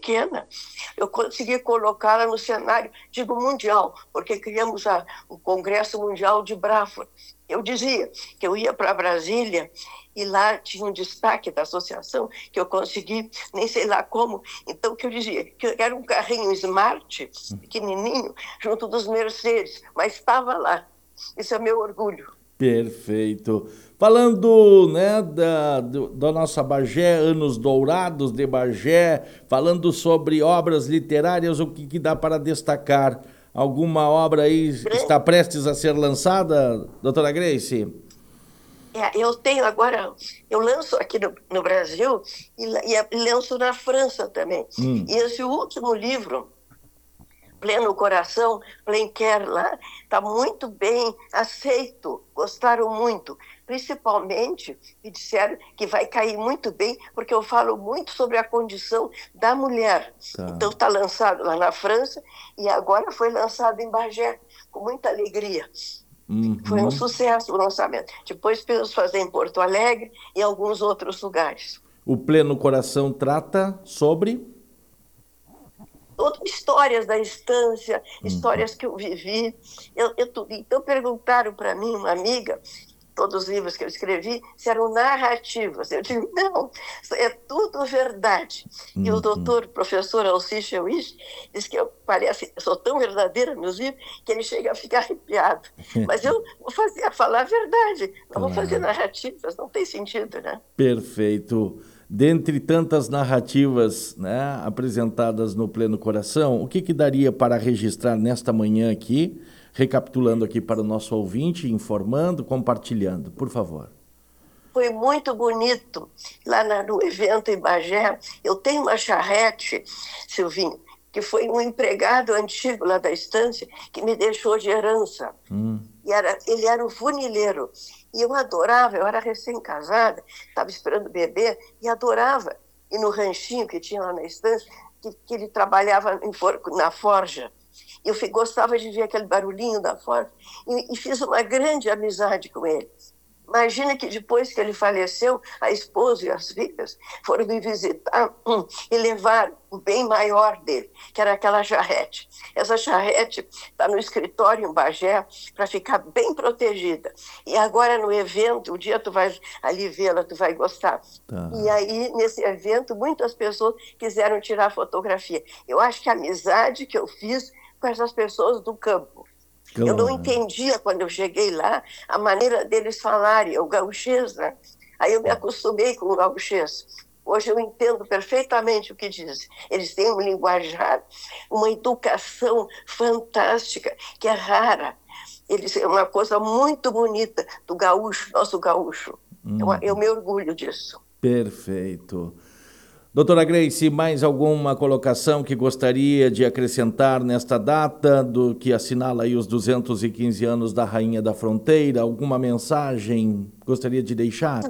pequena, eu consegui colocá-la no cenário, digo, mundial, porque criamos o Congresso Mundial de Bradford. Eu dizia que eu ia para Brasília e lá tinha um destaque da associação que eu consegui, nem sei lá como. Então, que eu dizia que era um carrinho Smart, pequenininho, junto dos Mercedes, mas estava lá. Isso é meu orgulho. Perfeito. Falando, né, da nossa Bagé, Anos Dourados de Bagé, falando sobre obras literárias, o que dá para destacar? Alguma obra aí está prestes a ser lançada, doutora Grace? Eu tenho agora, eu lanço aqui no Brasil e lanço na França também. E esse último livro, Pleno Coração, Plein Cœur, lá, está muito bem aceito, gostaram muito. Principalmente, me disseram que vai cair muito bem, porque eu falo muito sobre a condição da mulher. Tá. Então está lançado lá na França e agora foi lançado em Bagé, com muita alegria. Foi um sucesso o lançamento. Depois pensamos fazer em Porto Alegre e em alguns outros lugares. O Pleno Coração trata sobre... histórias da estância, histórias que eu vivi. Então perguntaram para mim, uma amiga, todos os livros que eu escrevi, se eram narrativas. Eu digo, não, é tudo verdade. E o professor Alciche Wish diz que eu sou tão verdadeira nos livros que ele chega a ficar arrepiado. Mas eu vou falar a verdade, não vou fazer narrativas, não tem sentido, né? Perfeito. Dentre tantas narrativas, né, apresentadas no Pleno Coração, o que daria para registrar nesta manhã aqui, recapitulando aqui para o nosso ouvinte, informando, compartilhando, por favor? Foi muito bonito lá no evento em Bagé. Eu tenho uma charrete, Silvinho, que foi um empregado antigo lá da estância que me deixou de herança. Ele era um funileiro. E eu adorava, eu era recém-casada, estava esperando bebê, e adorava ir no ranchinho que tinha lá na estância, que ele trabalhava na forja. Eu gostava de ver aquele barulhinho da forja, e fiz uma grande amizade com ele. Imagina que depois que ele faleceu, a esposa e as filhas foram me visitar e levaram o bem maior dele, que era aquela charrete. Essa charrete está no escritório em Bagé para ficar bem protegida. E agora no evento, um dia tu vai ali vê-la, tu vai gostar. Tá. E aí, nesse evento, muitas pessoas quiseram tirar fotografia. Eu acho que a amizade que eu fiz com essas pessoas do campo. Eu não entendia, quando eu cheguei lá, a maneira deles falarem, o gauchês, né? Aí eu me acostumei com o gauchês. Hoje eu entendo perfeitamente o que dizem. Eles têm um linguajar, uma educação fantástica, que é rara. É uma coisa muito bonita do gaúcho, nosso gaúcho. Eu me orgulho disso. Perfeito. Doutora Grace, mais alguma colocação que gostaria de acrescentar nesta data, do que assinala aí os 215 anos da Rainha da Fronteira? Alguma mensagem gostaria de deixar?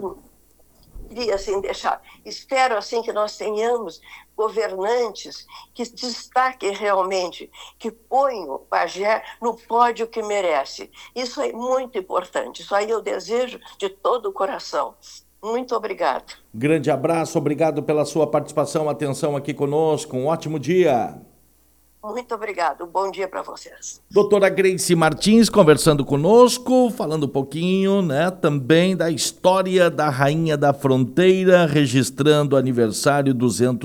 Queria, assim, deixar. Espero, assim, que nós tenhamos governantes que destaquem realmente, que ponham o Bagé no pódio que merece. Isso é muito importante. Isso aí eu desejo de todo o coração. Muito obrigado. Grande abraço, obrigado pela sua participação, atenção aqui conosco, um ótimo dia. Muito obrigado, bom dia para vocês. Doutora Grace Martins conversando conosco, falando um pouquinho, né, também da história da Rainha da Fronteira, registrando o aniversário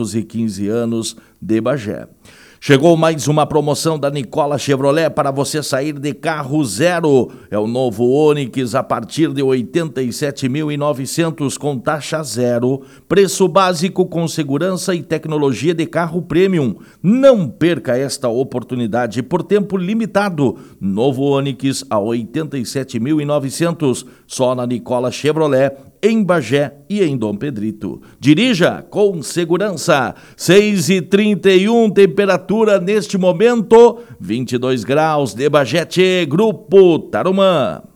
215 anos de Bagé. Chegou mais uma promoção da Nicola Chevrolet para você sair de carro zero. É o novo Onix a partir de 87.900 com taxa zero. Preço básico com segurança e tecnologia de carro premium. Não perca esta oportunidade por tempo limitado. Novo Onix a 87.900 só na Nicola Chevrolet, em Bagé e em Dom Pedrito. Dirija com segurança. 6h31, temperatura neste momento, 22 graus de Bagé, Grupo Tarumã.